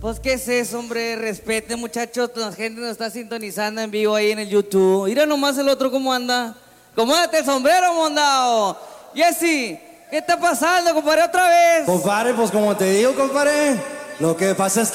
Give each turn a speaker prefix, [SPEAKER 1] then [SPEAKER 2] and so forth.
[SPEAKER 1] Pues, ¿qué es eso, hombre? Respete, muchachos. La gente nos está sintonizando en vivo ahí en el YouTube. Mira nomás el otro cómo anda. Acomódate el sombrero, mondao. Jessy, ¿qué está pasando, compadre, otra vez?
[SPEAKER 2] Compadre, pues como te digo, compadre, lo que pasa es que